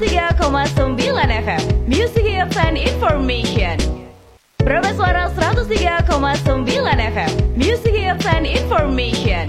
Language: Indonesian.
103,9 FM Music Hits and Information. Probe Suara 103,9 FM Music Hits and Information.